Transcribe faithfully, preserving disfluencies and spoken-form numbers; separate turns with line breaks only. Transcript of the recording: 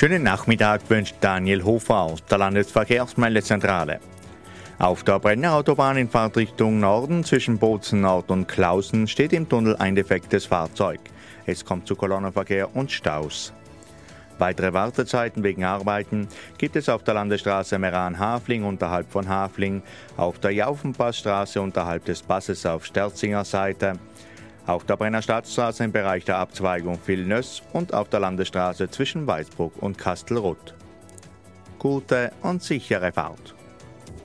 Schönen Nachmittag wünscht Daniel Hofer aus der Landesverkehrsmeldezentrale. Auf der Brenner Autobahn in Fahrtrichtung Norden zwischen Bozen Nord und Klausen steht im Tunnel ein defektes Fahrzeug. Es kommt zu Kolonnenverkehr und Staus. Weitere Wartezeiten wegen Arbeiten gibt es auf der Landesstraße Meran-Hafling unterhalb von Hafling, auf der Jaufenpassstraße unterhalb des Passes auf Sterzinger Seite, auf der Brenner Stadtstraße im Bereich der Abzweigung Villnöss und auf der Landesstraße zwischen Weißbruck und Kastelruth. Gute und sichere Fahrt!